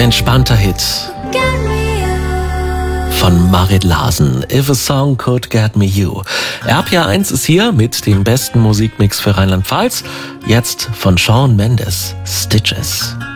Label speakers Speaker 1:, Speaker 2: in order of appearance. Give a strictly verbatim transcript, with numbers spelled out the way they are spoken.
Speaker 1: Entspannter Hit von Marit Larsen. If a Song Could Get Me You. R P R eins ist hier mit dem besten Musikmix für Rheinland-Pfalz. Jetzt von Shawn Mendes, Stitches.